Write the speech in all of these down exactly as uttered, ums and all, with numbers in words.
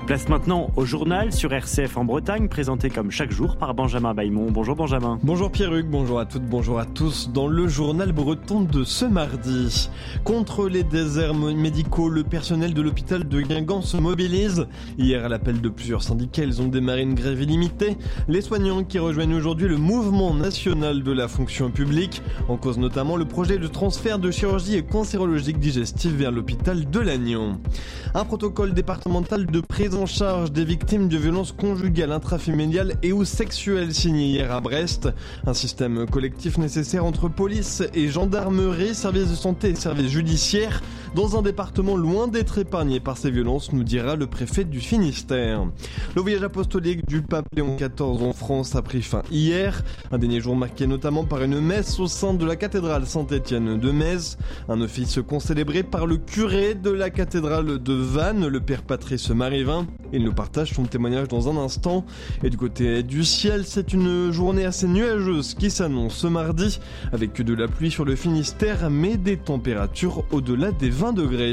Place maintenant au journal sur R C F en Bretagne, présenté comme chaque jour par Benjamin Bailmont. Bonjour Benjamin. Bonjour Pierruc, bonjour à toutes, bonjour à tous. Dans le journal breton de ce mardi, contre les déserts médicaux, le personnel de l'hôpital de Guingamp se mobilise. Hier, à l'appel de plusieurs syndicats, ils ont démarré une grève illimitée. Les soignants qui rejoignent aujourd'hui le mouvement national de la fonction publique, en cause notamment le projet de transfert de chirurgie cancérologique digestive vers l'hôpital de Lannion. Un protocole départemental de prise en charge des victimes de violences conjugales, intrafamiliales et ou sexuelles signé hier à Brest. Un système collectif nécessaire entre police et gendarmerie, services de santé et services judiciaires dans un département loin d'être épargné par ces violences, nous dira le préfet du Finistère. Le voyage apostolique du pape Léon quatorze en France a pris fin hier. Un dernier jour marqué notamment par une messe au sein de la cathédrale Saint-Étienne de Metz. Un office concélébré par le curé de la cathédrale de Vannes, le père Patrice Marivin. Il nous partage son témoignage dans un instant. Et du côté du ciel, c'est une journée assez nuageuse qui s'annonce ce mardi, avec de la pluie sur le Finistère, mais des températures au-delà des vingt degrés.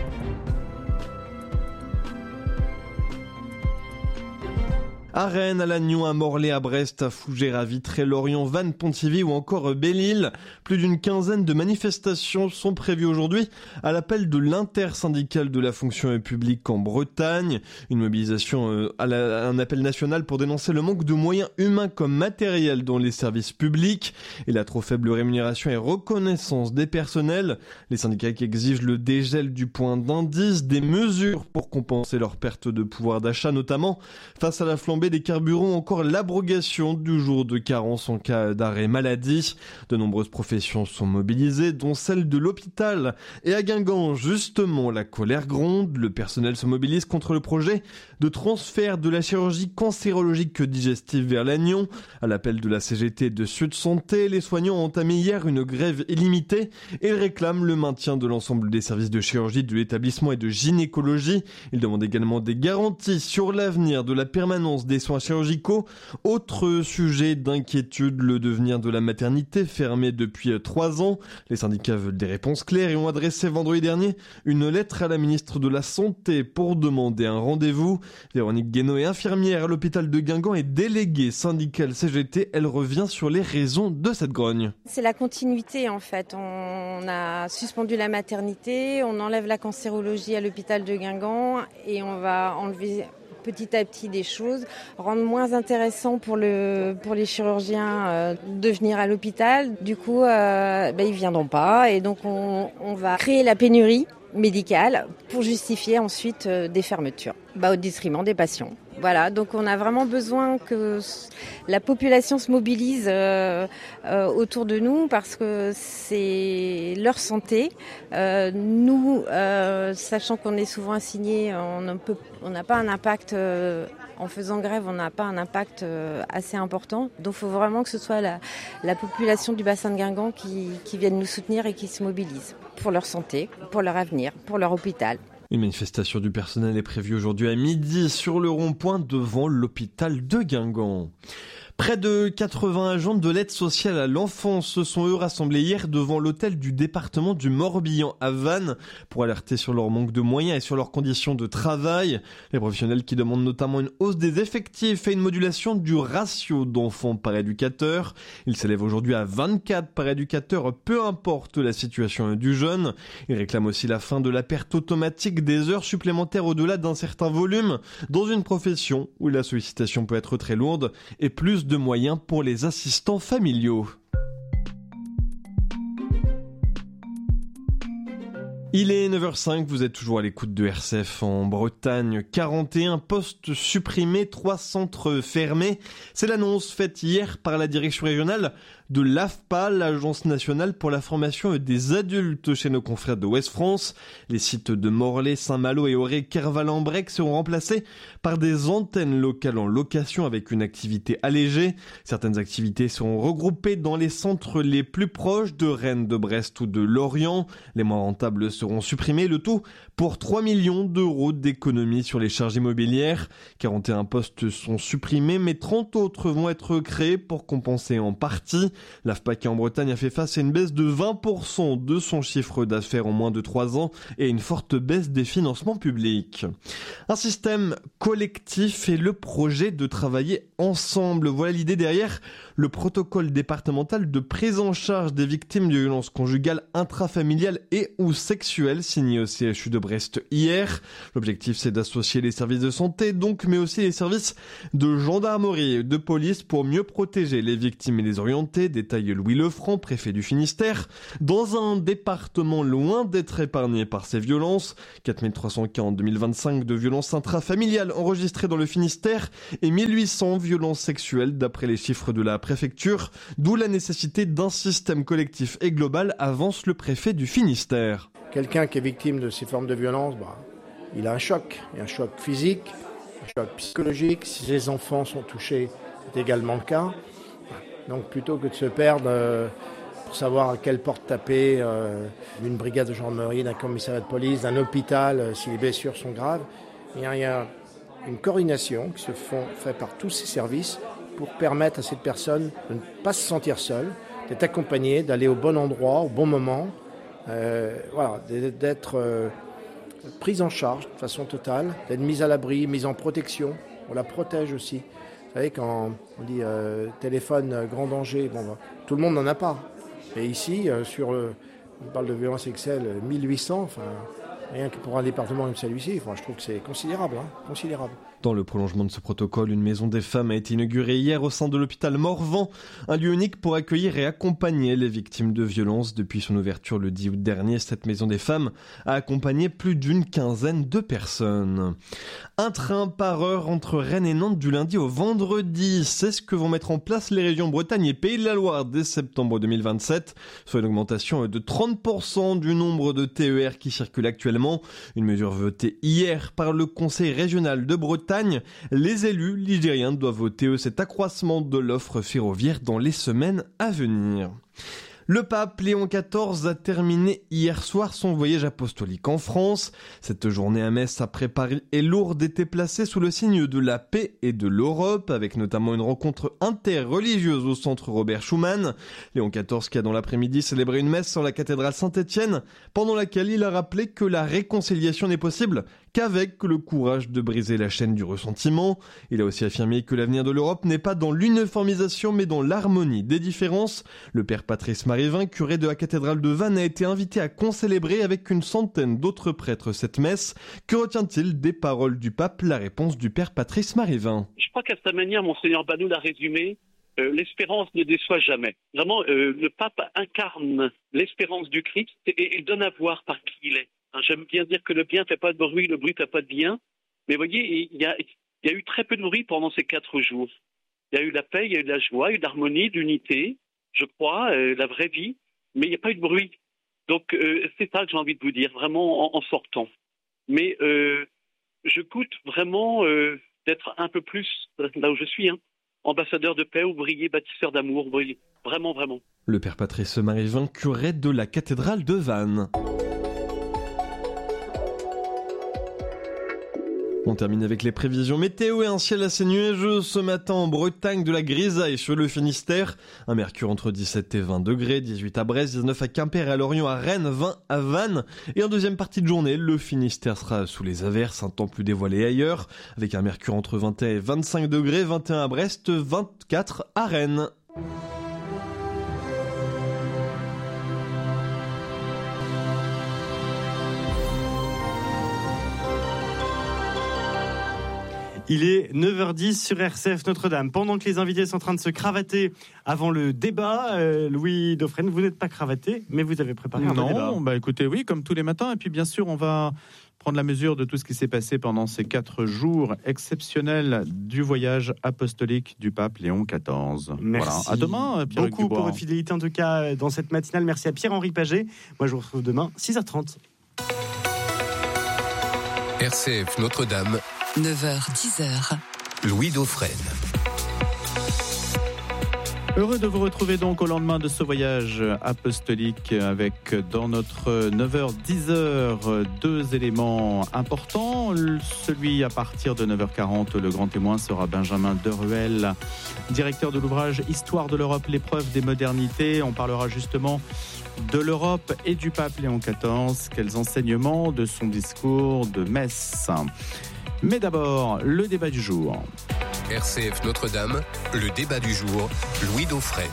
À Rennes, à Lannion, à Morlaix, à Brest, à Fougères, à Vitré, Lorient, Vannes, Pontivy ou encore Belle-Île. Plus d'une quinzaine de manifestations sont prévues aujourd'hui à l'appel de l'intersyndicale de la fonction publique en Bretagne. Une mobilisation euh, à, la, à un appel national pour dénoncer le manque de moyens humains comme matériels dans les services publics et la trop faible rémunération et reconnaissance des personnels. Les syndicats qui exigent le dégel du point d'indice, des mesures pour compenser leur perte de pouvoir d'achat, notamment face à la flambée des carburants, encore l'abrogation du jour de carence en cas d'arrêt maladie. De nombreuses professions sont mobilisées, dont celle de l'hôpital. Et à Guingamp, justement, la colère gronde. Le personnel se mobilise contre le projet de transfert de la chirurgie cancérologique digestive vers Lannion. À l'appel de la C G T de Sud Santé, les soignants ont entamé hier une grève illimitée et ils réclament le maintien de l'ensemble des services de chirurgie de l'établissement et de gynécologie. Ils demandent également des garanties sur l'avenir de la permanence des des soins chirurgicaux. Autre sujet d'inquiétude, le devenir de la maternité fermée depuis trois ans. Les syndicats veulent des réponses claires et ont adressé vendredi dernier une lettre à la ministre de la Santé pour demander un rendez-vous. Véronique Guénaud est infirmière à l'hôpital de Guingamp et déléguée syndicale C G T. Elle revient sur les raisons de cette grogne. C'est la continuité en fait. On a suspendu la maternité, on enlève la cancérologie à l'hôpital de Guingamp et on va enlever petit à petit des choses, rendre moins intéressant pour, le, pour les chirurgiens euh, de venir à l'hôpital. Du coup, euh, ben, ils ne viendront pas et donc on, on va créer la pénurie médicale pour justifier ensuite euh, des fermetures, bah, au détriment des patients. Voilà, donc on a vraiment besoin que la population se mobilise euh, euh, autour de nous parce que c'est leur santé. Euh, nous, euh, sachant qu'on est souvent assigné, on ne peut, on n'a pas un impact, euh, en faisant grève, on n'a pas un impact euh, assez important. Donc il faut vraiment que ce soit la, la population du bassin de Guingamp qui, qui vienne nous soutenir et qui se mobilise pour leur santé, pour leur avenir, pour leur hôpital. Une manifestation du personnel est prévue aujourd'hui à midi sur le rond-point devant l'hôpital de Guingamp. Près de quatre-vingts agents de l'aide sociale à l'enfance se sont eux rassemblés hier devant l'hôtel du département du Morbihan à Vannes pour alerter sur leur manque de moyens et sur leurs conditions de travail. Les professionnels qui demandent notamment une hausse des effectifs et une modulation du ratio d'enfants par éducateur. Il s'élève aujourd'hui à vingt-quatre par éducateur, peu importe la situation du jeune. Ils réclament aussi la fin de la perte automatique des heures supplémentaires au-delà d'un certain volume dans une profession où la sollicitation peut être très lourde et plus de moyens pour les assistants familiaux. Il est neuf heures cinq, vous êtes toujours à l'écoute de R C F en Bretagne. quarante et un postes supprimés, trois centres fermés. C'est l'annonce faite hier par la direction régionale de l'A F P A, l'Agence nationale pour la formation des adultes chez nos confrères de Ouest France. Les sites de Morlaix, Saint-Malo et Auré-Kerval-en-Brec seront remplacés par des antennes locales en location avec une activité allégée. Certaines activités seront regroupées dans les centres les plus proches de Rennes, de Brest ou de Lorient. Les moins rentables seront supprimés, le tout pour trois millions d'euros d'économies sur les charges immobilières. quarante et un postes sont supprimés, mais trente autres vont être créés pour compenser en partie. L'AFPAC en Bretagne a fait face à une baisse de vingt pour cent de son chiffre d'affaires en moins de trois ans et une forte baisse des financements publics. Un système collectif et le projet de travailler ensemble. Voilà l'idée derrière le protocole départemental de prise en charge des victimes de violences conjugales, intrafamiliales et ou sexuelles signé au C H U de Brest hier. L'objectif, c'est d'associer les services de santé, donc, mais aussi les services de gendarmerie et de police pour mieux protéger les victimes et les orienter, détaille Louis Lefranc, préfet du Finistère. Dans un département loin d'être épargné par ces violences, quatre mille trois cents cas en deux mille vingt-cinq de violences intrafamiliales enregistrées dans le Finistère et mille huit cents violences sexuelles d'après les chiffres de la préfecture, d'où la nécessité d'un système collectif et global, avance le préfet du Finistère. Quelqu'un qui est victime de ces formes de violence, bah, il a un choc, il y a un choc physique, un choc psychologique. Si les enfants sont touchés, c'est également le cas. Donc plutôt que de se perdre euh, pour savoir à quelle porte taper, euh, d'une brigade de gendarmerie, d'un commissariat de police, d'un hôpital, euh, si les blessures sont graves, il y a, il y a une coordination qui se font, fait par tous ces services pour permettre à cette personne de ne pas se sentir seule, d'être accompagnée, d'aller au bon endroit, au bon moment, euh, voilà, d'être euh, prise en charge de façon totale, d'être mise à l'abri, mise en protection. On la protège aussi. Vous savez, quand on dit euh, téléphone euh, grand danger, bon, bah, tout le monde n'en a pas. Et ici, euh, sur, euh, on parle de violence sexuelle, mille huit cents, enfin, rien que pour un département comme celui-ci, enfin, je trouve que c'est considérable, hein, considérable. Dans le prolongement de ce protocole, une maison des femmes a été inaugurée hier au sein de l'hôpital Morvan, un lieu unique pour accueillir et accompagner les victimes de violences. Depuis son ouverture le dix août dernier, cette maison des femmes a accompagné plus d'une quinzaine de personnes. Un train par heure entre Rennes et Nantes du lundi au vendredi, c'est ce que vont mettre en place les régions Bretagne et Pays de la Loire dès septembre deux mille vingt-sept, soit une augmentation de trente pour cent du nombre de T E R qui circulent actuellement. Une mesure votée hier par le Conseil régional de Bretagne. Les élus ligériens doivent voter eux, cet accroissement de l'offre ferroviaire dans les semaines à venir. Le pape Léon quatorze a terminé hier soir son voyage apostolique en France. Cette journée à Metz après Paris et Lourdes était placée sous le signe de la paix et de l'Europe, avec notamment une rencontre interreligieuse au centre Robert Schuman. Léon quatorze qui a dans l'après-midi célébré une messe sur la cathédrale Saint-Étienne, pendant laquelle il a rappelé que la réconciliation n'est possible qu'avec le courage de briser la chaîne du ressentiment. Il a aussi affirmé que l'avenir de l'Europe n'est pas dans l'uniformisation mais dans l'harmonie des différences. Le père Patrice Marivin, curé de la cathédrale de Vannes, a été invité à concélébrer avec une centaine d'autres prêtres cette messe. Que retient-il des paroles du pape? La réponse du père Patrice Marivin. Je crois qu'à sa manière, Monseigneur Banou l'a résumé, euh, l'espérance ne déçoit jamais. Vraiment, euh, le pape incarne l'espérance du Christ et il donne à voir par qui il est. J'aime bien dire que le bien ne fait pas de bruit, le bruit ne fait pas de bien. Mais vous voyez, il y, a, il y a eu très peu de bruit pendant ces quatre jours. Il y a eu la paix, il y a eu de la joie, il y a eu de l'harmonie, de l'unité, je crois, euh, la vraie vie. Mais il n'y a pas eu de bruit. Donc euh, c'est ça que j'ai envie de vous dire, vraiment en, en sortant. Mais euh, je goûte vraiment euh, d'être un peu plus là où je suis, hein. Ambassadeur de paix, ouvrier, bâtisseur d'amour, ouvrier. Vraiment, vraiment. Le père Patrice Marivin, curé de la cathédrale de Vannes. On termine avec les prévisions météo et un ciel assez nuageux ce matin en Bretagne, de la grisaille sur le Finistère. Un mercure entre dix-sept et vingt degrés, dix-huit à Brest, dix-neuf à Quimper et à Lorient, à Rennes, vingt à Vannes. Et en deuxième partie de journée, le Finistère sera sous les averses, un temps plus dévoilé ailleurs, avec un mercure entre vingt et un et vingt-cinq degrés, vingt et un à Brest, vingt-quatre à Rennes. Il est neuf heures dix sur R C F Notre-Dame. Pendant que les invités sont en train de se cravater avant le débat, euh, Louis Dauphren, vous n'êtes pas cravaté, mais vous avez préparé un non, débat. Non, bah écoutez, oui, comme tous les matins. Et puis bien sûr, on va prendre la mesure de tout ce qui s'est passé pendant ces quatre jours exceptionnels du voyage apostolique du pape Léon quatorze. Merci. Voilà. À demain, Pierre beaucoup pour votre fidélité en tout cas dans cette matinale. Merci à Pierre-Henri Paget. Moi, je vous retrouve demain, six heures trente. R C F Notre-Dame. neuf heures dix. Louis Dauphren. Heureux de vous retrouver donc au lendemain de ce voyage apostolique avec dans notre neuf heures dix deux éléments importants. Celui à partir de neuf heures quarante, le grand témoin sera Benjamin Deruel, directeur de l'ouvrage Histoire de l'Europe, l'épreuve des modernités. On parlera justement de l'Europe et du pape Léon quatorze. Quels enseignements de son discours de messe. Mais d'abord, le débat du jour. R C F Notre-Dame, le débat du jour, Louis Dauphren.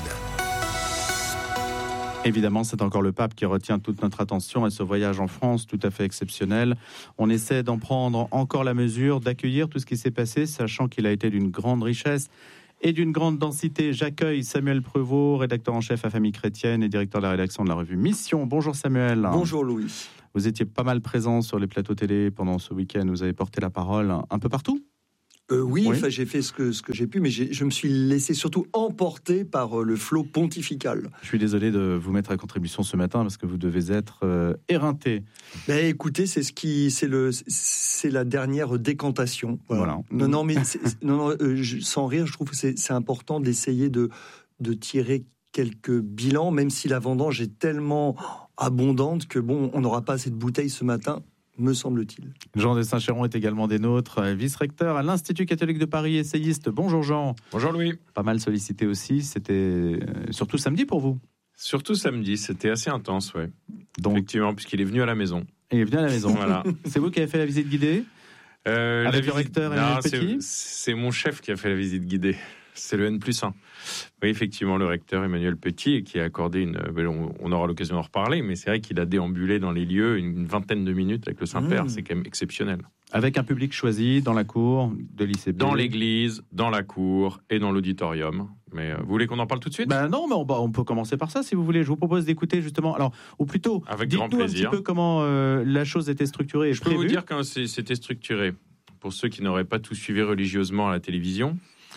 Évidemment, c'est encore le pape qui retient toute notre attention et ce voyage en France tout à fait exceptionnel. On essaie d'en prendre encore la mesure, d'accueillir tout ce qui s'est passé, sachant qu'il a été d'une grande richesse et d'une grande densité. J'accueille Samuel Prévost, rédacteur en chef à Famille Chrétienne et directeur de la rédaction de la revue Mission. Bonjour Samuel. Bonjour Louis. Vous étiez pas mal présent sur les plateaux télé pendant ce week-end. Vous avez porté la parole un peu partout. Euh, oui, oui. Enfin, j'ai fait ce que, ce que j'ai pu, mais j'ai, je me suis laissé surtout emporter par euh, le flot pontifical. Je suis désolé de vous mettre à contribution ce matin parce que vous devez être euh, éreinté. Ben, écoutez, c'est ce qui, c'est le, c'est la dernière décantation. Voilà. Voilà. Non, non, mais c'est, non, non, euh, je, sans rire, je trouve que c'est, c'est important d'essayer de, de tirer quelques bilans, même si la vendange est tellement abondante que bon, on n'aura pas assez de bouteilles ce matin, me semble-t-il. Jean de Saint-Chéron est également des nôtres, vice-recteur à l'Institut catholique de Paris, essayiste. Bonjour Jean. Bonjour Louis. Pas mal sollicité aussi, c'était surtout samedi pour vous. Surtout samedi, c'était assez intense, ouais. Donc, effectivement, puisqu'il est venu à la maison. Il est venu à la maison. Voilà. C'est vous qui avez fait la visite guidée euh, avec la le visite... recteur non, et Petit. C'est mon chef qui a fait la visite guidée. C'est le N plus un. Oui, effectivement, le recteur Emmanuel Petit, qui a accordé une... On aura l'occasion d'en reparler, mais c'est vrai qu'il a déambulé dans les lieux une vingtaine de minutes avec le Saint-Père. Mmh. C'est quand même exceptionnel. Avec un public choisi dans la cour de l'I C B. Dans l'église, dans la cour et dans l'auditorium. Mais euh, vous voulez qu'on en parle tout de suite ? Ben non, mais on, on peut commencer par ça si vous voulez. Je vous propose d'écouter justement. Alors, ou plutôt, avec dites-nous grand plaisir. un petit peu comment euh, la chose était structurée et Je prévue. peux vous dire quand c'était structuré. Pour ceux qui n'auraient pas tout suivi religieusement à la télévision,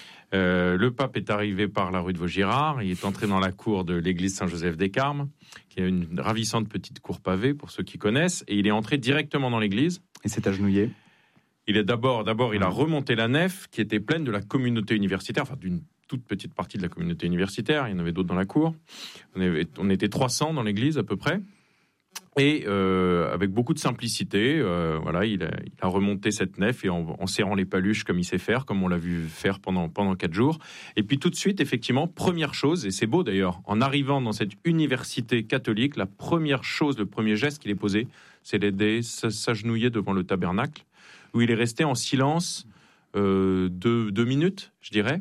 euh, le pape est arrivé par la rue de Vaugirard. Il est entré dans la cour de l'église Saint-Joseph des Carmes, qui est une ravissante petite cour pavée pour ceux qui connaissent, et il est entré directement dans l'église. Et s'est agenouillé. Il est d'abord, d'abord, il a remonté la nef qui était pleine de la communauté universitaire, enfin d'une toute petite partie de la communauté universitaire. Il y en avait d'autres dans la cour. On, avait, on était trois cents dans l'église à peu près. Et euh, avec beaucoup de simplicité, euh, voilà, il a, il a remonté cette nef et en, en serrant les paluches comme il sait faire, comme on l'a vu faire pendant pendant quatre jours. Et puis tout de suite, effectivement, première chose, et c'est beau d'ailleurs, en arrivant dans cette université catholique, la première chose, le premier geste qu'il est posé, c'est d'aider s'agenouiller devant le tabernacle, où il est resté en silence euh, deux, deux minutes, je dirais.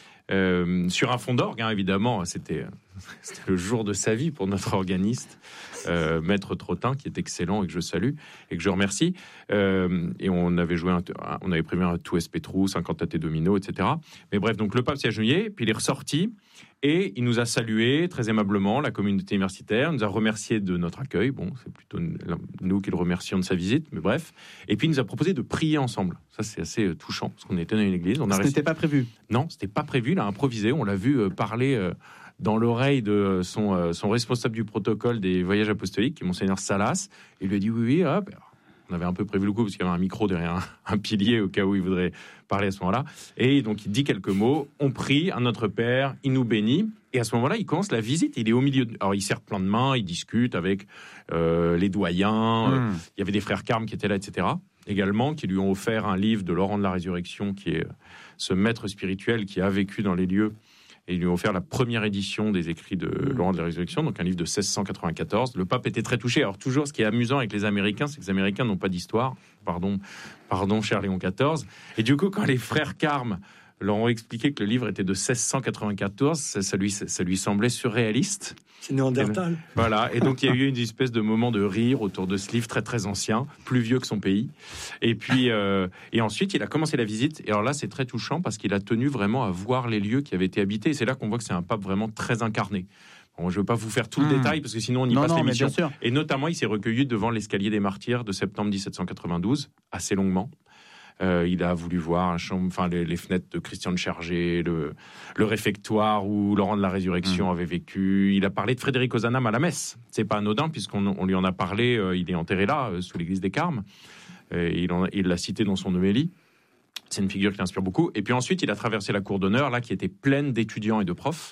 Euh, sur un fond d'orgue, hein, évidemment, c'était, c'était le jour de sa vie pour notre organiste, euh, Maître Trottin, qui est excellent et que je salue et que je remercie. Euh, et on avait joué, un, on avait prévu un tout S P Trou, un cantate domino, et cetera. Mais bref, donc le pape s'est agenouillé, puis il est ressorti et il nous a salué très aimablement, la communauté universitaire, il nous a remercié de notre accueil. Bon, c'est plutôt nous qui le remercions de sa visite, mais bref. Et puis il nous a proposé de prier ensemble. Ça, c'est assez touchant parce qu'on était dans une église. On a Ce resté... n'était pas prévu. Non, c'était pas prévu. Il a improvisé. On l'a vu parler dans l'oreille de son, son responsable du protocole des voyages apostoliques, qui est Monseigneur Salas. Il lui a dit oui, oui, hop. On avait un peu prévu le coup parce qu'il y avait un micro derrière un, un pilier au cas où il voudrait parler à ce moment-là. Et donc il dit quelques mots. On prie à notre Père, il nous bénit. Et à ce moment-là, il commence la visite. Il est au milieu. De... Alors il serre plein de mains, il discute avec euh, les doyens. Mmh. Euh, il y avait des frères Carmes qui étaient là, et cetera. Également, qui lui ont offert un livre de Laurent de la Résurrection, qui est ce maître spirituel qui a vécu dans les lieux. Et ils lui ont offert la première édition des écrits de Laurent de la Résurrection, donc un livre de seize cent quatre-vingt-quatorze. Le pape était très touché. Alors toujours, ce qui est amusant avec les Américains, c'est que les Américains n'ont pas d'histoire. Pardon, pardon, cher Léon quatorze. Et du coup, quand les frères Carmes leur ont expliqué que le livre était de seize cent quatre-vingt-quatorze, ça, ça, lui, ça lui semblait surréaliste. C'est Néandertal. Et, voilà, et donc il y a eu une espèce de moment de rire autour de ce livre très très ancien, plus vieux que son pays. Et puis euh, et ensuite il a commencé la visite. Et alors là c'est très touchant parce qu'il a tenu vraiment à voir les lieux qui avaient été habités. Et c'est là qu'on voit que c'est un pape vraiment très incarné. Bon, je ne veux pas vous faire tout le mmh. détail parce que sinon on y non, passe non, l'émission. Et notamment il s'est recueilli devant l'escalier des martyrs de septembre dix-sept cent quatre-vingt-douze, assez longuement. Euh, il a voulu voir un chambre, enfin, les, les fenêtres de Christian de Chergé, le, le réfectoire où Laurent de la Résurrection mmh. avait vécu. Il a parlé de Frédéric Ozanam à la messe. C'est pas anodin puisqu'on on lui en a parlé. Euh, il est enterré là, euh, sous l'église des Carmes. Euh, il, en, il l'a cité dans son homélie. C'est une figure qui inspire beaucoup. Et puis ensuite, il a traversé la cour d'honneur, là, qui était pleine d'étudiants et de profs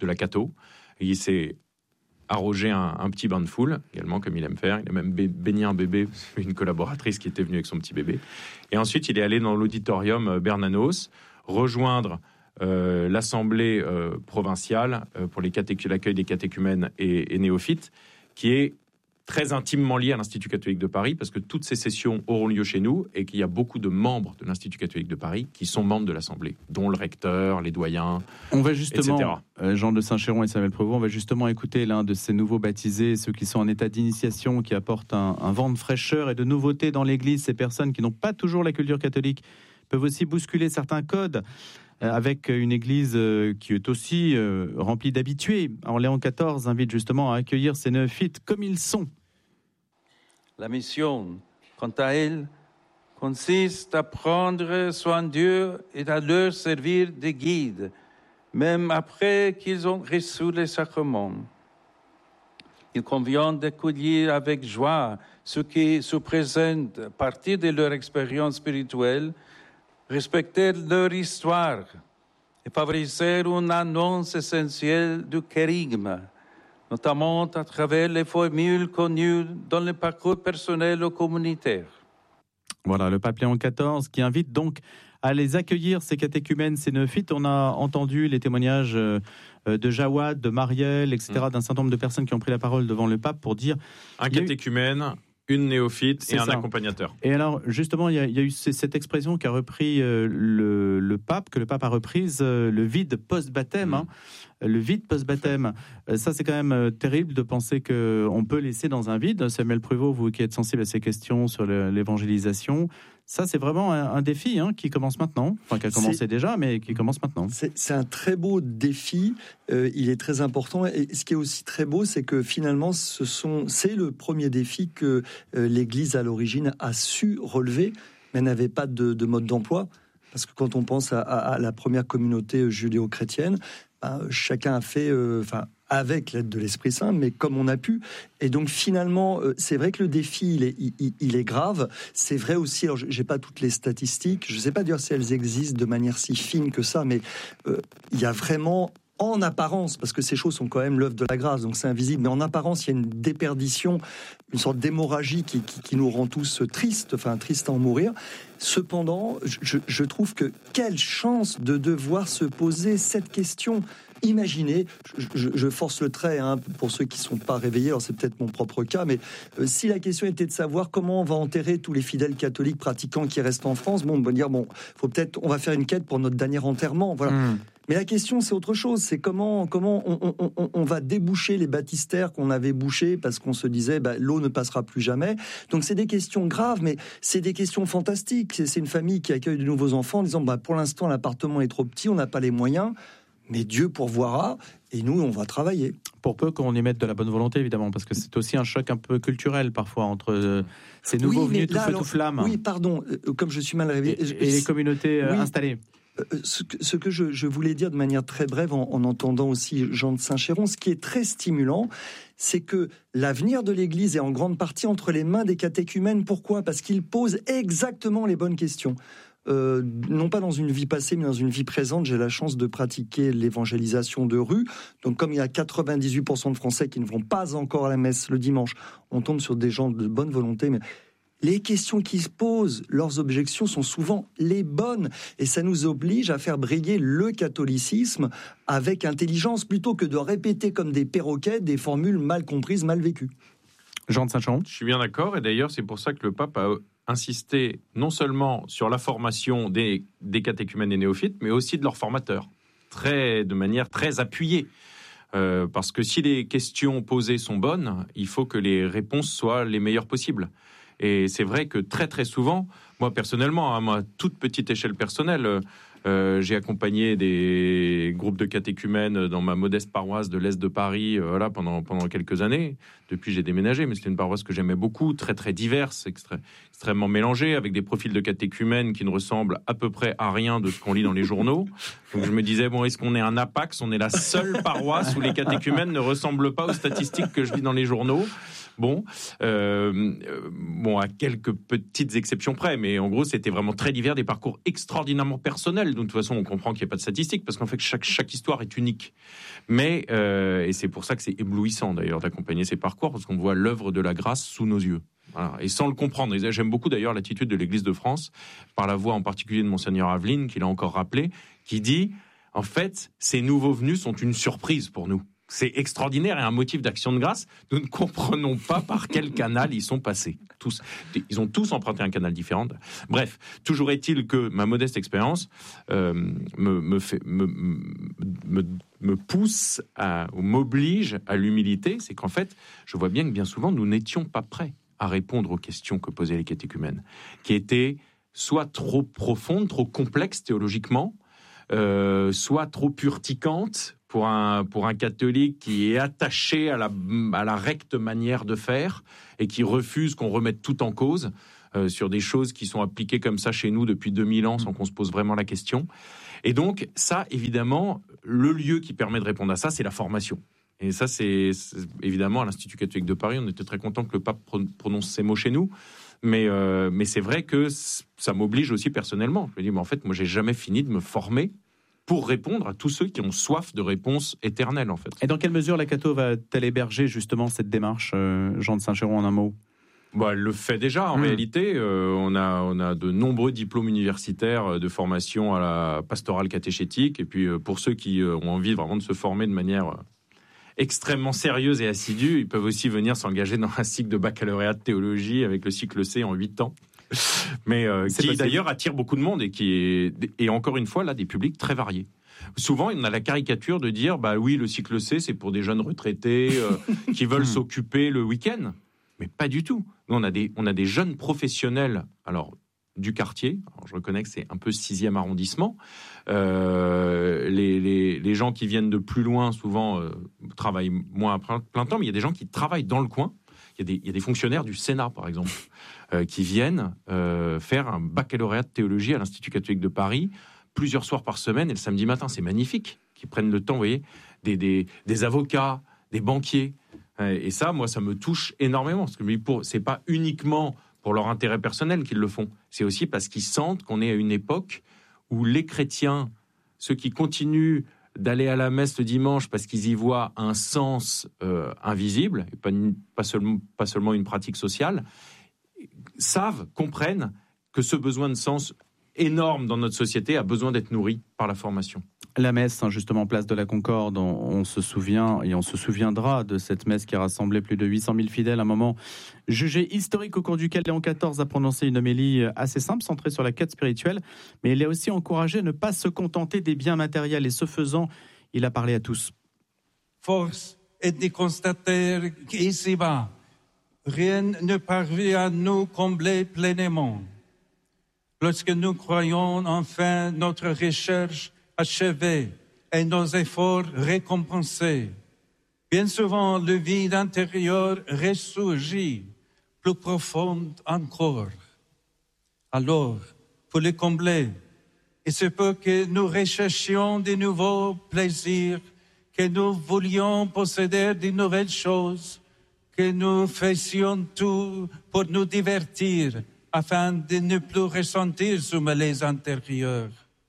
de la catho. Et il s'est arrogé un, un petit bain de foule, également, comme il aime faire. Il a même baigné un bébé, une collaboratrice qui était venue avec son petit bébé. Et ensuite, il est allé dans l'auditorium Bernanos, rejoindre euh, l'Assemblée euh, provinciale euh, pour les catéch- l'accueil des catéchumènes et, et néophytes, qui est très intimement lié à l'Institut catholique de Paris, parce que toutes ces sessions auront lieu chez nous et qu'il y a beaucoup de membres de l'Institut catholique de Paris qui sont membres de l'Assemblée, dont le recteur, les doyens, on va justement, et cetera. Euh, Jean de Saint-Chéron et Samuel Prévost, on va justement écouter l'un de ces nouveaux baptisés, ceux qui sont en état d'initiation, qui apportent un, un vent de fraîcheur et de nouveauté dans l'Église. Ces personnes qui n'ont pas toujours la culture catholique peuvent aussi bousculer certains codes euh, avec une Église euh, qui est aussi euh, remplie d'habitués. Alors Léon quatorze invite justement à accueillir ces néophytes comme ils sont. La mission, quant à elle, consiste à prendre soin d'eux et à leur servir de guide, même après qu'ils ont reçu les sacrements. Il convient d'accueillir avec joie ceux qui se présentent à partir de leur expérience spirituelle, respecter leur histoire et favoriser une annonce essentielle du kérigme, notamment à travers les formules connues dans le parcours personnel ou communautaire. Voilà, le pape Léon quatorze qui invite donc à les accueillir, ces catéchumènes, ces néophytes. On a entendu les témoignages de Jawad, de Marielle, et cetera, mmh. d'un certain nombre de personnes qui ont pris la parole devant le pape pour dire... Un catéchumène, une néophyte et un ça. accompagnateur. Et alors, justement, il y, y a eu cette expression qu'a repris euh, le, le pape, que le pape a reprise, euh, le vide post-baptême. Mmh. Hein, le vide post-baptême. Euh, ça, c'est quand même euh, terrible de penser qu'on peut laisser dans un vide. Samuel Prévost, vous qui êtes sensible à ces questions sur le, l'évangélisation, ça, c'est vraiment un, un défi hein, qui commence maintenant. Enfin, qui a commencé c'est, déjà, mais qui commence maintenant. C'est, c'est un très beau défi. Euh, il est très important. Et ce qui est aussi très beau, c'est que finalement, ce sont, c'est le premier défi que euh, l'Église, à l'origine, a su relever, mais n'avait pas de, de mode d'emploi. Parce que quand on pense à, à, à la première communauté judéo-chrétienne, ben, chacun a fait... Euh, enfin, avec l'aide de l'Esprit Saint, mais comme on a pu. Et donc finalement, c'est vrai que le défi, il est, il, il est grave. C'est vrai aussi, alors j'ai pas toutes les statistiques, je sais pas dire si elles existent de manière si fine que ça, mais euh, il y a vraiment... en apparence, parce que ces choses sont quand même l'œuvre de la grâce, donc c'est invisible, mais en apparence, il y a une déperdition, une sorte d'hémorragie qui, qui, qui nous rend tous tristes, enfin tristes à en mourir. Cependant, je, je trouve que quelle chance de devoir se poser cette question. Imaginez, je, je, je force le trait hein, pour ceux qui ne sont pas réveillés, alors c'est peut-être mon propre cas, mais euh, si la question était de savoir comment on va enterrer tous les fidèles catholiques pratiquants qui restent en France, bon, on va dire, bon, faut peut-être, on va faire une quête pour notre dernier enterrement, voilà. Mmh. Mais la question, c'est autre chose. C'est comment, comment on, on, on, on va déboucher les baptistères qu'on avait bouchés parce qu'on se disait bah, l'eau ne passera plus jamais. Donc c'est des questions graves, mais c'est des questions fantastiques. C'est, c'est une famille qui accueille de nouveaux enfants en disant bah, pour l'instant l'appartement est trop petit, on n'a pas les moyens, mais Dieu pourvoira et nous on va travailler. Pour peu qu'on y mette de la bonne volonté évidemment, parce que c'est aussi un choc un peu culturel parfois entre euh, ces nouveaux oui, venus tout feu tout flamme. Oui, pardon, euh, comme je suis mal réveillé. Et, et les communautés euh, oui. installées. Ce que, ce que je, je voulais dire de manière très brève en, en entendant aussi Jean de Saint-Chéron, ce qui est très stimulant, c'est que l'avenir de l'Église est en grande partie entre les mains des catéchumènes. Pourquoi ? Parce qu'ils posent exactement les bonnes questions. Euh, non pas dans une vie passée, mais dans une vie présente. J'ai la chance de pratiquer l'évangélisation de rue. Donc comme il y a quatre-vingt-dix-huit pour cent de Français qui ne vont pas encore à la messe le dimanche, on tombe sur des gens de bonne volonté, mais... les questions qui se posent, leurs objections sont souvent les bonnes. Et ça nous oblige à faire briller le catholicisme avec intelligence, plutôt que de répéter comme des perroquets des formules mal comprises, mal vécues. Jean de Saint-Chéron. Je suis bien d'accord. Et d'ailleurs, c'est pour ça que le pape a insisté non seulement sur la formation des, des catéchumènes et néophytes, mais aussi de leurs formateurs, très, de manière très appuyée. Euh, parce que si les questions posées sont bonnes, il faut que les réponses soient les meilleures possibles. Et c'est vrai que très très souvent, moi personnellement, à ma toute petite échelle personnelle, euh, j'ai accompagné des groupes de catéchumènes dans ma modeste paroisse de l'Est de Paris euh, voilà, pendant, pendant quelques années. Depuis, j'ai déménagé, mais c'était une paroisse que j'aimais beaucoup, très très diverse, extré- extrêmement mélangée, avec des profils de catéchumènes qui ne ressemblent à peu près à rien de ce qu'on lit dans les journaux. Donc je me disais, bon, est-ce qu'on est un Apax ? On est la seule paroisse où les catéchumènes ne ressemblent pas aux statistiques que je lis dans les journaux. Bon, euh, bon, à quelques petites exceptions près, mais en gros, c'était vraiment très divers, des parcours extraordinairement personnels. Donc, de toute façon, on comprend qu'il n'y a pas de statistiques, parce qu'en fait, chaque, chaque histoire est unique. Mais, euh, et c'est pour ça que c'est éblouissant, d'ailleurs, d'accompagner ces parcours, parce qu'on voit l'œuvre de la grâce sous nos yeux. Voilà. Et sans le comprendre. Et j'aime beaucoup, d'ailleurs, l'attitude de l'Église de France, par la voix en particulier de Monseigneur Aveline, qui l'a encore rappelé, qui dit, en fait, ces nouveaux venus sont une surprise pour nous. C'est extraordinaire et un motif d'action de grâce. Nous ne comprenons pas par quel canal ils sont passés. Tous, ils ont tous emprunté un canal différent. Bref, toujours est-il que ma modeste expérience euh, me, me, fait, me, me, me pousse, à, ou m'oblige à l'humilité. C'est qu'en fait, je vois bien que bien souvent, nous n'étions pas prêts à répondre aux questions que posaient les catéchumènes, qui étaient soit trop profondes, trop complexes théologiquement, euh, soit trop urticantes, pour un, pour un catholique qui est attaché à la, à la recte manière de faire et qui refuse qu'on remette tout en cause euh, sur des choses qui sont appliquées comme ça chez nous depuis deux mille ans sans qu'on se pose vraiment la question. Et donc, ça, évidemment, le lieu qui permet de répondre à ça, c'est la formation. Et ça, c'est, c'est évidemment à l'Institut catholique de Paris, on était très content que le pape prononce ces mots chez nous. Mais, euh, mais c'est vrai que ça m'oblige aussi personnellement. Je me dis, mais en fait, moi, j'ai jamais fini de me former pour répondre à tous ceux qui ont soif de réponses éternelles, en fait. Et dans quelle mesure la Cato va-t-elle héberger justement cette démarche, euh, Jean de Saint-Chéron, en un mot ? Bah, elle le fait déjà, en mmh. réalité. Euh, on, a, on a de nombreux diplômes universitaires de formation à la pastorale catéchétique. Et puis, euh, pour ceux qui euh, ont envie vraiment de se former de manière euh, extrêmement sérieuse et assidue, ils peuvent aussi venir s'engager dans un cycle de baccalauréat de théologie avec le cycle C en huit ans. Mais euh, qui d'ailleurs attire beaucoup de monde et qui est, et encore une fois là des publics très variés. Souvent on a la caricature de dire bah oui, le cycle C c'est pour des jeunes retraités euh, qui veulent s'occuper le week-end, mais pas du tout. Nous on a des on a des jeunes professionnels alors du quartier. Alors, je reconnais que c'est un peu sixième arrondissement. Euh, les, les les gens qui viennent de plus loin souvent euh, travaillent moins à plein temps, mais il y a des gens qui travaillent dans le coin. Il y a des, il y a des fonctionnaires du Sénat, par exemple, euh, qui viennent euh, faire un baccalauréat de théologie à l'Institut catholique de Paris, plusieurs soirs par semaine, et le samedi matin, c'est magnifique, qui prennent le temps, vous voyez, des, des, des avocats, des banquiers. Euh, et ça, moi, ça me touche énormément, parce que pour, c'est pas uniquement pour leur intérêt personnel qu'ils le font, c'est aussi parce qu'ils sentent qu'on est à une époque où les chrétiens, ceux qui continuent d'aller à la messe le dimanche parce qu'ils y voient un sens euh, invisible, et pas, une, pas, seulement, pas seulement une pratique sociale, savent, comprennent que ce besoin de sens énorme dans notre société a besoin d'être nourri par la formation. La messe, justement, place de la Concorde, on, on se souvient et on se souviendra de cette messe qui a rassemblé plus de huit cent mille fidèles, un moment jugé historique au cours duquel Léon quatorze a prononcé une homélie assez simple, centrée sur la quête spirituelle, mais il a aussi encouragé à ne pas se contenter des biens matériels, et ce faisant, il a parlé à tous. Force est de constater qu'ici-bas, rien ne parvient à nous combler pleinement. Lorsque nous croyons enfin notre recherche achevée et nos efforts récompensés, bien souvent le vide intérieur ressurgit, plus profond encore. Alors, pour le combler, il se peut que nous recherchions de nouveaux plaisirs, que nous voulions posséder de nouvelles choses, que nous fassions tout pour nous divertir, afin de ne plus ressentir ce malaise intérieur.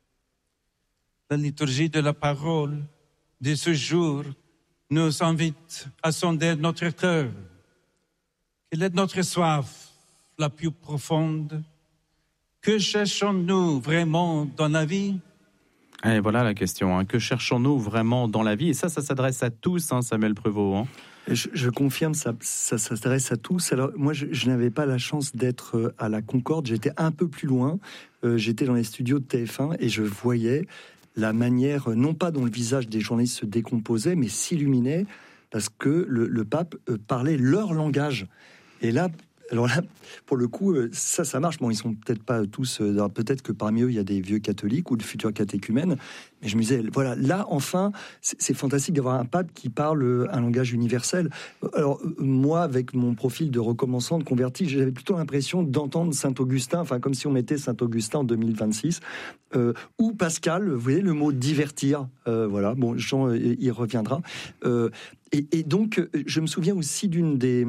La liturgie de la parole de ce jour nous invite à sonder notre cœur. Quelle est notre soif la plus profonde? Que cherchons-nous vraiment dans la vie? Et voilà la question, hein. Que cherchons-nous vraiment dans la vie? Et ça, ça s'adresse à tous, hein, Samuel Prévost. Hein. Je, je confirme, ça, ça, ça s'adresse à tous. Alors, moi, je, je n'avais pas la chance d'être à la Concorde. J'étais un peu plus loin. Euh, j'étais dans les studios de T F un et je voyais la manière, non pas dont le visage des journalistes se décomposait, mais s'illuminait parce que le, le pape euh, parlait leur langage. Et là, alors là, pour le coup, ça, ça marche. Bon, ils sont peut-être pas tous. Euh, peut-être que parmi eux, il y a des vieux catholiques ou de futurs catéchumènes. Mais je me disais, voilà, là, enfin, c'est, c'est fantastique d'avoir un pape qui parle un langage universel. Alors, moi, avec mon profil de recommençant, de converti, j'avais plutôt l'impression d'entendre Saint-Augustin, enfin, comme si on mettait Saint-Augustin en deux mille vingt-six, euh, ou Pascal, vous voyez, le mot divertir. Euh, voilà, bon, Jean y reviendra. Euh, et, et donc, je me souviens aussi d'une des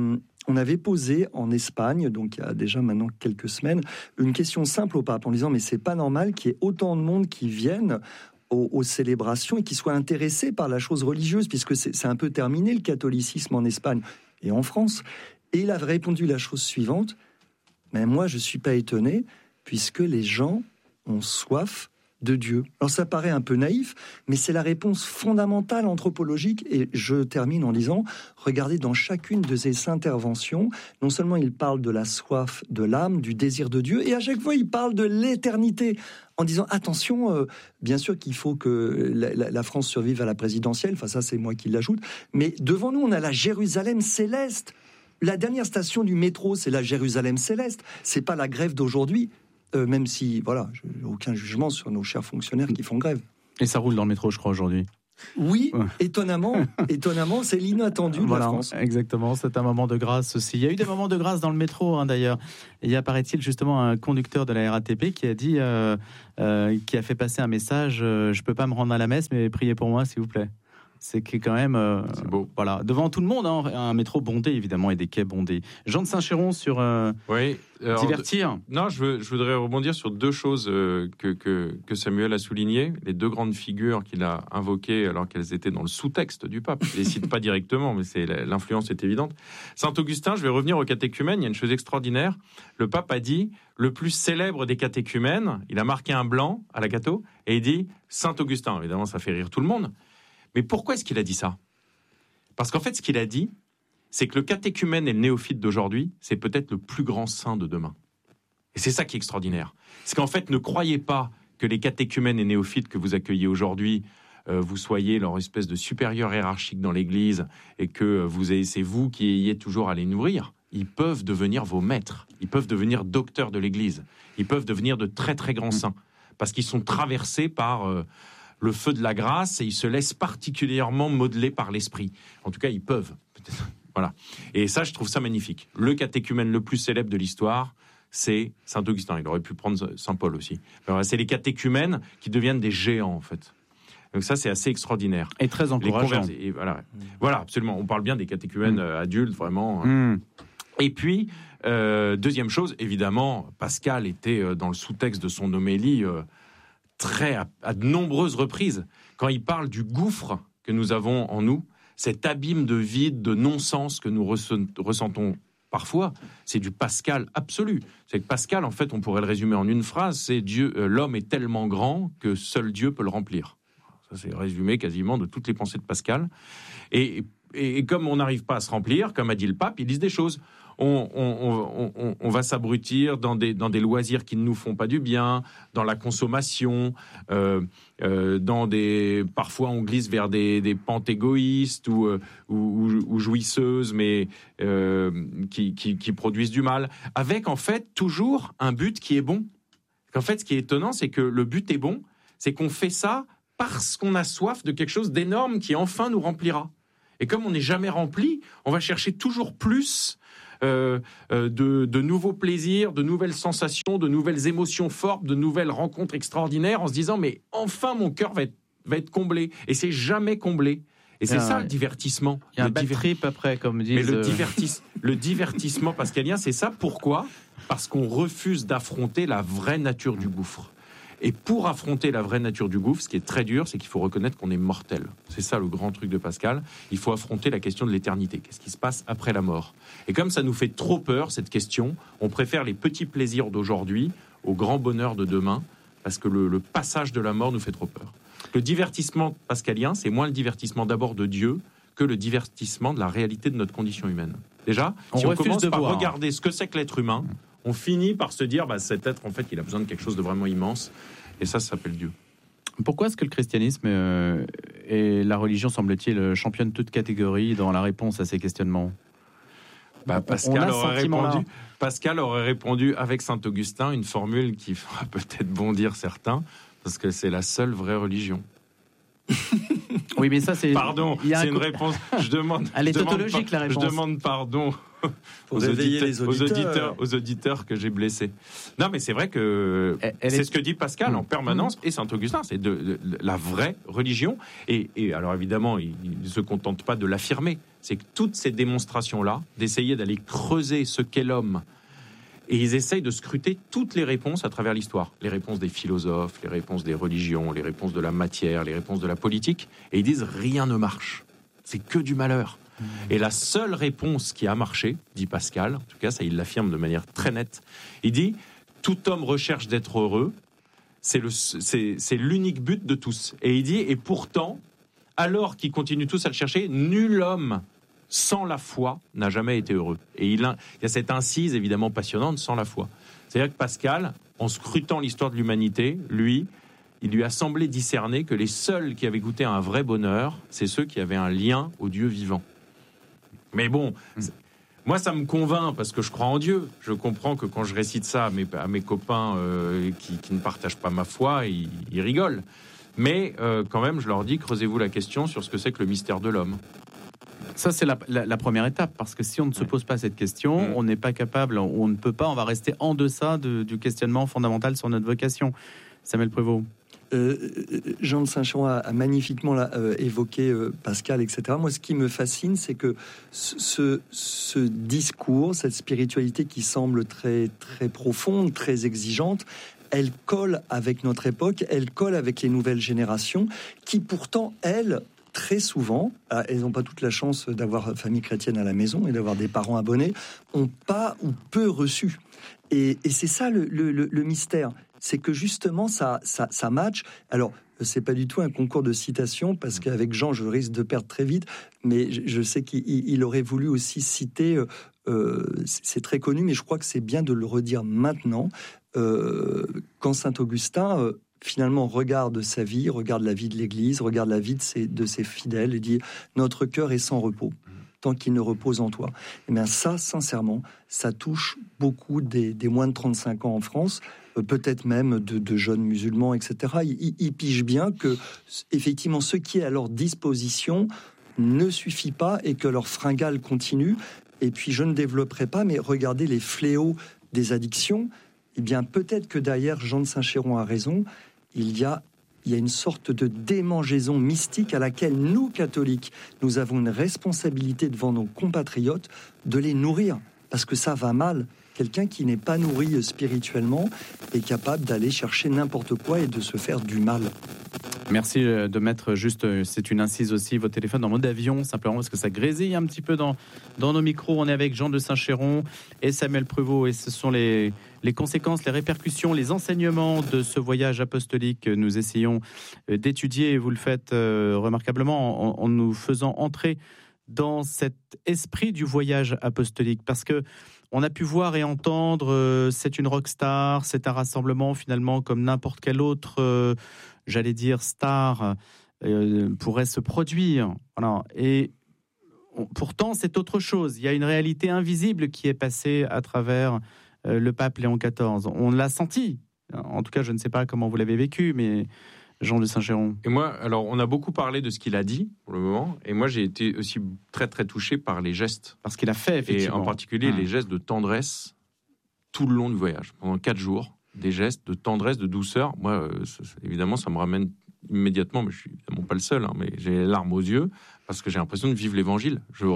on avait posé en Espagne, donc il y a déjà maintenant quelques semaines, une question simple au pape en disant mais c'est pas normal qu'il y ait autant de monde qui viennent aux, aux célébrations et qui soient intéressés par la chose religieuse, puisque c'est, c'est un peu terminé le catholicisme en Espagne et en France. Et il a répondu la chose suivante: mais moi je suis pas étonné, puisque les gens ont soif de Dieu. Alors ça paraît un peu naïf, mais c'est la réponse fondamentale anthropologique. Et je termine en disant, regardez dans chacune de ces interventions, non seulement il parle de la soif de l'âme, du désir de Dieu, et à chaque fois il parle de l'éternité, en disant attention, euh, bien sûr qu'il faut que la, la, la France survive à la présidentielle, enfin ça c'est moi qui l'ajoute, mais devant nous on a la Jérusalem céleste. La dernière station du métro, c'est la Jérusalem céleste, c'est pas la grève d'aujourd'hui. Euh, même si, voilà, je n'ai aucun jugement sur nos chers fonctionnaires qui font grève. Et ça roule dans le métro, je crois, aujourd'hui. Oui, ouais. étonnamment, étonnamment, c'est l'inattendu de voilà, la France. Exactement, c'est un moment de grâce aussi. Il y a eu des moments de grâce dans le métro, hein, d'ailleurs. Il y a, paraît-il, justement un conducteur de la R A T P qui a dit, euh, euh, qui a fait passer un message, euh, je ne peux pas me rendre à la messe, mais priez pour moi, s'il vous plaît. C'est quand même, euh, c'est beau. Voilà, devant tout le monde, hein, un métro bondé évidemment et des quais bondés. Jean de Saint-Chéron sur euh, oui, alors, divertir. Non, je, veux, je voudrais rebondir sur deux choses euh, que, que, que Samuel a soulignées, les deux grandes figures qu'il a invoquées alors qu'elles étaient dans le sous-texte du pape. Il les cite pas directement, mais c'est l'influence est évidente. Saint Augustin, je vais revenir au catéchumène. Il y a une chose extraordinaire. Le pape a dit le plus célèbre des catéchumènes. Il a marqué un blanc à la catho et il dit Saint Augustin. Évidemment, ça fait rire tout le monde. Mais pourquoi est-ce qu'il a dit ça ? Parce qu'en fait, ce qu'il a dit, c'est que le catéchumène et le néophyte d'aujourd'hui, c'est peut-être le plus grand saint de demain. Et c'est ça qui est extraordinaire. C'est qu'en fait, ne croyez pas que les catéchumènes et néophytes que vous accueillez aujourd'hui, euh, vous soyez leur espèce de supérieur hiérarchique dans l'Église et que vous ayez, c'est vous qui ayez toujours à les nourrir. Ils peuvent devenir vos maîtres. Ils peuvent devenir docteurs de l'Église. Ils peuvent devenir de très, très grands saints. Parce qu'ils sont traversés par... Euh, le feu de la grâce, et ils se laissent particulièrement modeler par l'esprit. En tout cas, ils peuvent. Voilà. Et ça, je trouve ça magnifique. Le catéchumène le plus célèbre de l'histoire, c'est Saint Augustin. Il aurait pu prendre Saint Paul aussi. Alors, c'est les catéchumènes qui deviennent des géants, en fait. Donc ça, c'est assez extraordinaire. Et très encourageant. Et voilà. Mmh. Voilà, absolument. On parle bien des catéchumènes mmh. adultes, vraiment. Mmh. Et puis, euh, deuxième chose, évidemment, Pascal était dans le sous-texte de son homélie... Euh, très à, à de nombreuses reprises, quand il parle du gouffre que nous avons en nous, cet abîme de vide, de non-sens que nous ressent, ressentons parfois, c'est du Pascal absolu. C'est que Pascal, en fait, on pourrait le résumer en une phrase, c'est Dieu, euh, l'homme est tellement grand que seul Dieu peut le remplir. Ça, c'est résumé quasiment de toutes les pensées de Pascal. Et, et, et comme on n'arrive pas à se remplir, comme a dit le pape, ils disent des choses. On, on, on, on va s'abrutir dans des, dans des loisirs qui ne nous font pas du bien, dans la consommation, euh, euh, dans des, parfois on glisse vers des, des pentes égoïstes ou, ou, ou, ou jouisseuses, mais euh, qui, qui, qui produisent du mal, avec en fait toujours un but qui est bon. En fait, ce qui est étonnant, c'est que le but est bon, c'est qu'on fait ça parce qu'on a soif de quelque chose d'énorme qui enfin nous remplira. Et comme on n'est jamais rempli, on va chercher toujours plus euh, euh, de, de nouveaux plaisirs, de nouvelles sensations, de nouvelles émotions fortes, de nouvelles rencontres extraordinaires, en se disant mais enfin mon cœur va être, va être comblé. Et c'est jamais comblé. Et c'est ah, ça ouais. le divertissement. Il y a le un bad diver... trip après, comme disent... Mais le, divertis... le divertissement pascalien, c'est ça. Pourquoi ? Parce qu'on refuse d'affronter la vraie nature du gouffre. Et pour affronter la vraie nature du gouffre, ce qui est très dur, c'est qu'il faut reconnaître qu'on est mortel. C'est ça le grand truc de Pascal. Il faut affronter la question de l'éternité. Qu'est-ce qui se passe après la mort ? Et comme ça nous fait trop peur, cette question, on préfère les petits plaisirs d'aujourd'hui au grand bonheur de demain, parce que le, le passage de la mort nous fait trop peur. Le divertissement pascalien, c'est moins le divertissement d'abord de Dieu que le divertissement de la réalité de notre condition humaine. Déjà, on si on commence par voir. regarder ce que c'est que l'être humain, on finit par se dire, bah, cet être, en fait, il a besoin de quelque chose de vraiment immense. Et ça, ça s'appelle Dieu. Pourquoi est-ce que le christianisme euh, et la religion, semble-t-il, championne toute catégorie dans la réponse à ces questionnements ? bah, Pascal, aurait répondu, Pascal aurait répondu avec Saint Augustin une formule qui fera peut-être bondir certains, parce que c'est la seule vraie religion. Oui, mais ça, c'est... Pardon, c'est une réponse... Je demande, Elle est je demande tautologique, pa- la réponse. Je demande pardon Pour réveiller les aux auditeurs. auditeurs, aux auditeurs que j'ai blessés. Non, mais c'est vrai que Elle- elle c'est est- ce que dit Pascal Mmh. en permanence, et Saint-Augustin, c'est de, de- de la vraie religion. Et, et alors évidemment, il ne se contente pas de l'affirmer. C'est que toutes ces démonstrations-là, d'essayer d'aller creuser ce qu'est l'homme, et ils essayent de scruter toutes les réponses à travers l'histoire. Les réponses des philosophes, les réponses des religions, les réponses de la matière, les réponses de la politique. Et ils disent rien ne marche. C'est que du malheur. Mmh. Et la seule réponse qui a marché, dit Pascal, en tout cas ça il l'affirme de manière très nette, il dit « Tout homme recherche d'être heureux, c'est, le, c'est, c'est l'unique but de tous. » Et il dit « Et pourtant, alors qu'ils continuent tous à le chercher, nul homme sans la foi n'a jamais été heureux. » Et il, il y a cette incise évidemment passionnante, sans la foi. C'est-à-dire que Pascal, en scrutant l'histoire de l'humanité, lui, il lui a semblé discerner que les seuls qui avaient goûté à un vrai bonheur, c'est ceux qui avaient un lien au Dieu vivant. Mais bon, moi ça me convainc parce que je crois en Dieu. Je comprends que quand je récite ça à mes, à mes copains euh, qui, qui ne partagent pas ma foi, ils, ils rigolent. Mais euh, quand même, je leur dis, creusez-vous la question sur ce que c'est que le mystère de l'homme. Ça, c'est la, la, la première étape, parce que si on ne se pose pas cette question, mmh. on n'est pas capable, on ne peut pas, on va rester en deçà de, du questionnement fondamental sur notre vocation. Samuel Prévost. Euh, Jean de Saint-Chéron a, a magnifiquement là, euh, évoqué euh, Pascal, et cetera. Moi, ce qui me fascine, c'est que ce, ce discours, cette spiritualité qui semble très, très profonde, très exigeante, elle colle avec notre époque, elle colle avec les nouvelles générations, qui pourtant, elles, très souvent, elles n'ont pas toute la chance d'avoir famille chrétienne à la maison et d'avoir des parents abonnés, ont pas ou peu reçu. Et, et c'est ça le, le, le, le mystère. C'est que justement, ça, ça, ça match. Alors, c'est pas du tout un concours de citation, parce qu'avec Jean, je risque de perdre très vite, mais je, je sais qu'il il aurait voulu aussi citer, euh, c'est très connu, mais je crois que c'est bien de le redire maintenant, euh, quand Saint-Augustin, euh, finalement, regarde sa vie, regarde la vie de l'Église, regarde la vie de ses, de ses fidèles, et dit « Notre cœur est sans repos, tant qu'il ne repose en toi. » Et bien ça, sincèrement, ça touche beaucoup des, des moins de trente-cinq ans en France, peut-être même de, de jeunes musulmans, et cetera. Ils, ils pigent bien que, effectivement, ce qui est à leur disposition ne suffit pas et que leur fringale continue. Et puis, je ne développerai pas, mais regardez les fléaux des addictions. Eh bien, peut-être que derrière, Jean de Saint-Chéron a raison, il y a, il y a une sorte de démangeaison mystique à laquelle nous, catholiques, nous avons une responsabilité devant nos compatriotes de les nourrir, parce que ça va mal. Quelqu'un qui n'est pas nourri spirituellement est capable d'aller chercher n'importe quoi et de se faire du mal. Merci de mettre juste, c'est une incise aussi, votre téléphone en mode avion, simplement parce que ça grésille un petit peu dans, dans nos micros. On est avec Jean de Saint-Chéron et Samuel Prévost, et ce sont les, les conséquences, les répercussions, les enseignements de ce voyage apostolique que nous essayons d'étudier. Et vous le faites euh, remarquablement en, en nous faisant entrer dans cet esprit du voyage apostolique, parce que on a pu voir et entendre, euh, c'est une rockstar, c'est un rassemblement finalement comme n'importe quel autre, euh, j'allais dire, star euh, pourrait se produire. Voilà. Et on, pourtant, c'est autre chose. Il y a une réalité invisible qui est passée à travers euh, le pape Léon quatorze. On l'a senti. En tout cas, je ne sais pas comment vous l'avez vécu, mais Jean de Saint-Chéron. Et moi, alors, on a beaucoup parlé de ce qu'il a dit pour le moment, et moi, j'ai été aussi très, très touché par les gestes. Parce qu'il a fait, effectivement. Et en particulier, mmh. les gestes de tendresse tout le long du voyage. Pendant quatre jours, des gestes de tendresse, de douceur. Moi, euh, ça, évidemment, ça me ramène immédiatement, mais je suis évidemment pas le seul, hein, mais j'ai les larmes aux yeux, parce que j'ai l'impression de vivre l'évangile. Je,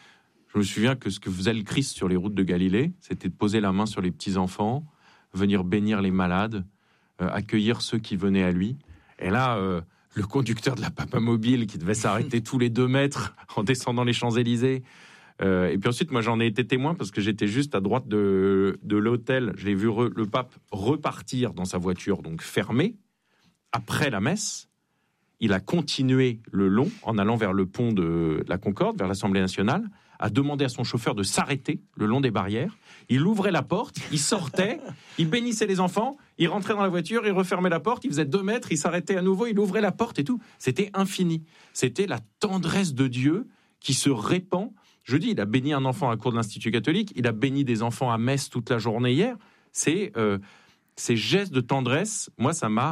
je me souviens que ce que faisait le Christ sur les routes de Galilée, c'était de poser la main sur les petits-enfants, venir bénir les malades, euh, accueillir ceux qui venaient à lui. Et là, euh, le conducteur de la Papa Mobile qui devait s'arrêter tous les deux mètres en descendant les Champs-Élysées. Euh, et puis ensuite, moi, j'en ai été témoin parce que j'étais juste à droite de, de l'hôtel. Je l'ai vu re, le pape repartir dans sa voiture, donc fermée, après la messe. Il a continué le long en allant vers le pont de la Concorde, vers l'Assemblée nationale, a demandé à son chauffeur de s'arrêter le long des barrières. Il ouvrait la porte, il sortait, il bénissait les enfants, il rentrait dans la voiture, il refermait la porte, il faisait deux mètres, il s'arrêtait à nouveau, il ouvrait la porte et tout. C'était infini. C'était la tendresse de Dieu qui se répand. Je dis, il a béni un enfant à la cour de l'Institut catholique, il a béni des enfants à Metz toute la journée hier. C'est, euh, ces gestes de tendresse, moi, ça m'a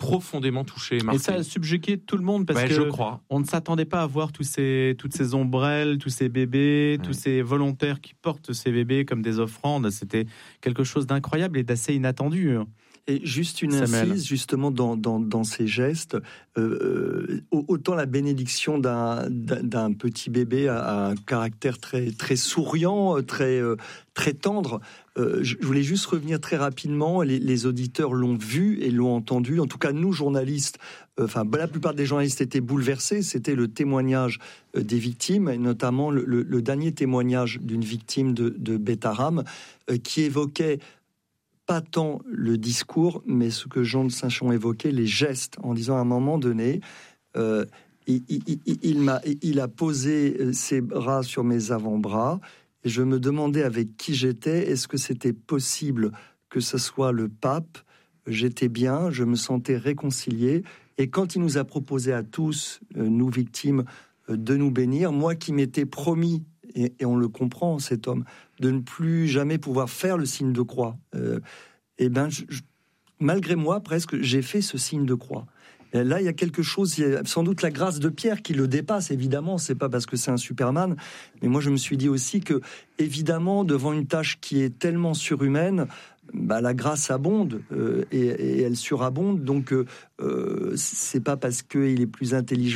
profondément touché et marqué. Et ça a subjugué tout le monde parce ouais, que je crois. on ne s'attendait pas à voir tous ces, toutes ces ombrelles, tous ces bébés, ouais. tous ces volontaires qui portent ces bébés comme des offrandes. C'était quelque chose d'incroyable et d'assez inattendu. Et juste une Samuel. incise, justement, dans, dans, dans ces gestes, euh, autant la bénédiction d'un, d'un petit bébé a un caractère très, très souriant, très, très tendre. Euh, je voulais juste revenir très rapidement, les, les auditeurs l'ont vu et l'ont entendu, en tout cas nous journalistes, euh, enfin la plupart des journalistes étaient bouleversés, c'était le témoignage euh, des victimes, et notamment le, le, le dernier témoignage d'une victime de, de Beit Haram, euh, qui évoquait pas tant le discours, mais ce que Jean de Saint-Chamond évoquait, les gestes, en disant à un moment donné, euh, il, il, il, il, m'a, il a posé ses bras sur mes avant-bras, et je me demandais avec qui j'étais, est-ce que c'était possible que ce soit le pape? J'étais bien, je me sentais réconcilié, et quand il nous a proposé à tous, euh, nous victimes, euh, de nous bénir, moi qui m'étais promis, et, et on le comprend, cet homme, de ne plus jamais pouvoir faire le signe de croix. Euh, et ben, je, je, malgré moi, presque, j'ai fait ce signe de croix. Et là, il y a quelque chose, il y a sans doute la grâce de Pierre qui le dépasse, évidemment, c'est pas parce que c'est un Superman, mais moi je me suis dit aussi que, évidemment, devant une tâche qui est tellement surhumaine, bah, la grâce abonde euh, et, et elle surabonde, donc euh, c'est pas parce qu'il est plus intelligent